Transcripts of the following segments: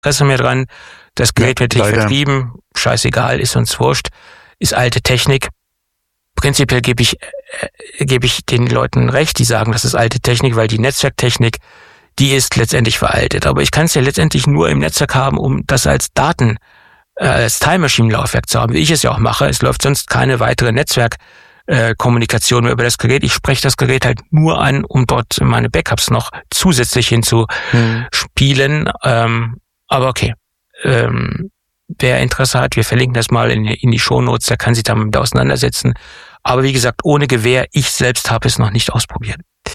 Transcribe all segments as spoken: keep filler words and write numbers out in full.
Interesse mehr dran. Das Gerät ja, wird nicht leider. vertrieben. Scheißegal, ist uns wurscht. Ist alte Technik. Prinzipiell gebe ich, äh, gebe ich den Leuten recht, die sagen, das ist alte Technik, weil die Netzwerktechnik, die ist letztendlich veraltet. Aber ich kann es ja letztendlich nur im Netzwerk haben, um das als Daten, äh, als Time Machine Laufwerk zu haben, wie ich es ja auch mache. Es läuft sonst keine weitere Netzwerkkommunikation äh, mehr über das Gerät. Ich spreche das Gerät halt nur an, um dort meine Backups noch zusätzlich hinzuspielen. Hm. Ähm, aber okay. Ähm, wer Interesse hat, wir verlinken das mal in, in die Shownotes, der kann sich damit auseinandersetzen. Aber wie gesagt, ohne Gewehr, ich selbst habe es noch nicht ausprobiert.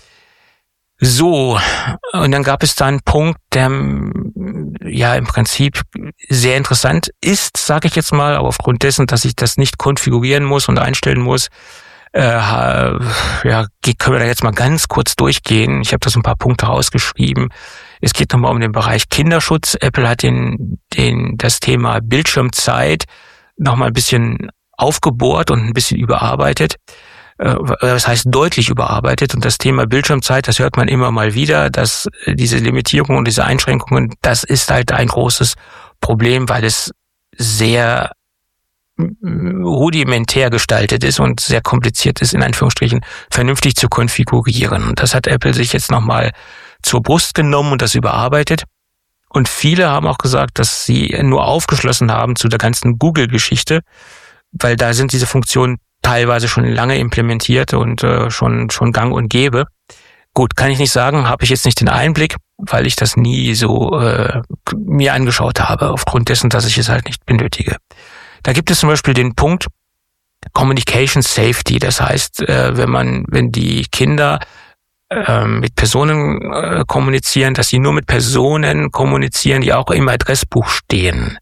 So, und dann gab es da einen Punkt, der ja im Prinzip sehr interessant ist, sage ich jetzt mal, aber aufgrund dessen, dass ich das nicht konfigurieren muss und einstellen muss, äh, ja, können wir da jetzt mal ganz kurz durchgehen. Ich habe da so ein paar Punkte rausgeschrieben. Es geht nochmal um den Bereich Kinderschutz. Apple hat den, den, das Thema Bildschirmzeit nochmal ein bisschen aufgebohrt und ein bisschen überarbeitet. Das heißt deutlich überarbeitet, und das Thema Bildschirmzeit, das hört man immer mal wieder, dass diese Limitierungen und diese Einschränkungen, das ist halt ein großes Problem, weil es sehr rudimentär gestaltet ist und sehr kompliziert ist, in Anführungsstrichen vernünftig zu konfigurieren. Und das hat Apple sich jetzt nochmal zur Brust genommen und das überarbeitet. Und viele haben auch gesagt, dass sie nur aufgeschlossen haben zu der ganzen Google-Geschichte, weil da sind diese Funktionen teilweise schon lange implementiert und äh, schon schon gang und gäbe. Gut, kann ich nicht sagen, habe ich jetzt nicht den Einblick, weil ich das nie so äh, mir angeschaut habe, aufgrund dessen, dass ich es halt nicht benötige. Da gibt es zum Beispiel den Punkt Communication Safety. Das heißt, äh, wenn man, wenn die Kinder äh, mit Personen äh, kommunizieren, dass sie nur mit Personen kommunizieren, die auch im Adressbuch stehen.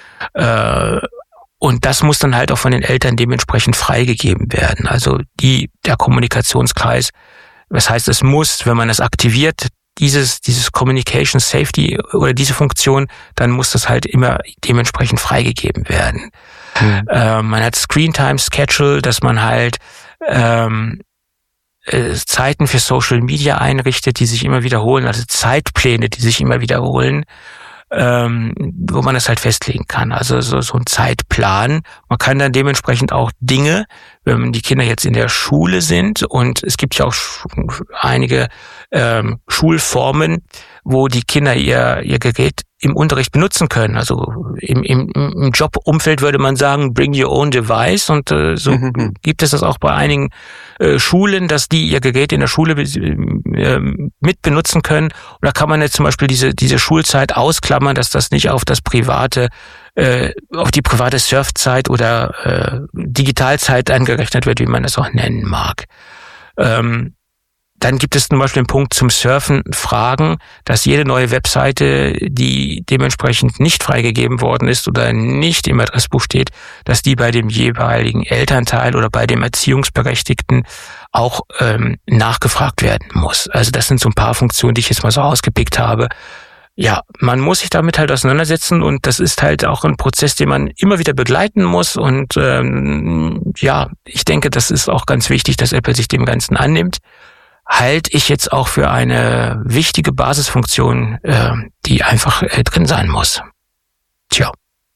Äh, Und das muss dann halt auch von den Eltern dementsprechend freigegeben werden. Also die, der Kommunikationskreis, das heißt, es muss, wenn man das aktiviert, dieses, dieses Communication Safety oder diese Funktion, dann muss das halt immer dementsprechend freigegeben werden. Mhm. Äh, man hat Screen Time Schedule, dass man halt ähm, äh, Zeiten für Social Media einrichtet, die sich immer wiederholen, also Zeitpläne, die sich immer wiederholen. Ähm, wo man das halt festlegen kann. Also so, so ein Zeitplan. Man kann dann dementsprechend auch Dinge, wenn die Kinder jetzt in der Schule sind, und es gibt ja auch einige ähm, Schulformen, wo die Kinder ihr ihr Gerät im Unterricht benutzen können. Also im, im, im Jobumfeld würde man sagen, bring your own device, und äh, so mhm. gibt es das auch bei einigen äh, Schulen, dass die ihr Gerät in der Schule äh, mit benutzen können. Und da kann man jetzt zum Beispiel diese diese Schulzeit ausklammern, dass das nicht auf das private äh, auf die private Surfzeit oder äh, Digitalzeit angerechnet wird, wie man das auch nennen mag. Ähm, Dann gibt es zum Beispiel den Punkt zum Surfen, Fragen, dass jede neue Webseite, die dementsprechend nicht freigegeben worden ist oder nicht im Adressbuch steht, dass die bei dem jeweiligen Elternteil oder bei dem Erziehungsberechtigten auch ähm, nachgefragt werden muss. Also das sind so ein paar Funktionen, die ich jetzt mal so ausgepickt habe. Ja, man muss sich damit halt auseinandersetzen, und das ist halt auch ein Prozess, den man immer wieder begleiten muss. Und ähm, ja, ich denke, das ist auch ganz wichtig, dass Apple sich dem Ganzen annimmt. Halte ich jetzt auch für eine wichtige Basisfunktion, äh, die einfach äh, drin sein muss. Tja.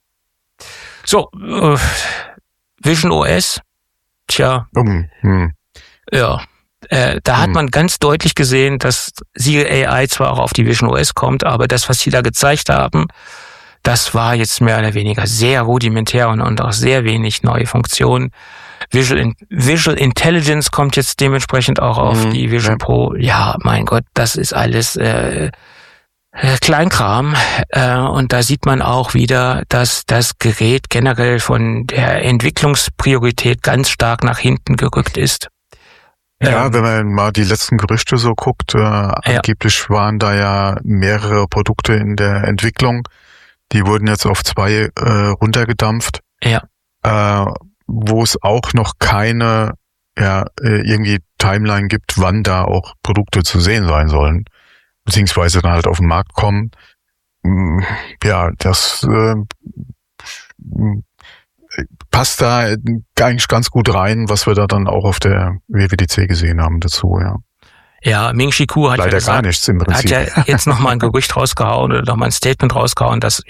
So, äh, Vision O S, tja, um, hm. ja, äh, da hm. hat man ganz deutlich gesehen, dass Siri A I zwar auch auf die Vision O S kommt, aber das, was sie da gezeigt haben, das war jetzt mehr oder weniger sehr rudimentär und, und auch sehr wenig neue Funktionen. Visual, Visual Intelligence kommt jetzt dementsprechend auch auf mhm, die Vision ja. Pro. Ja, mein Gott, das ist alles äh, Kleinkram. Äh, und da sieht man auch wieder, dass das Gerät generell von der Entwicklungspriorität ganz stark nach hinten gerückt ist. Ja, ähm, wenn man mal die letzten Gerüchte so guckt, äh, ja. angeblich waren da ja mehrere Produkte in der Entwicklung. Die wurden jetzt auf zwei äh, runtergedampft. Ja. Äh, wo es auch noch keine ja irgendwie Timeline gibt, wann da auch Produkte zu sehen sein sollen, beziehungsweise dann halt auf den Markt kommen. Ja, das äh, passt da eigentlich ganz gut rein, was wir da dann auch auf der W W D C gesehen haben dazu, ja. Ja, Ming-Chi Kuo hat leider ja gesagt, gar nichts im Prinzip. hat ja jetzt nochmal ein Gerücht rausgehauen oder nochmal ein Statement rausgehauen, dass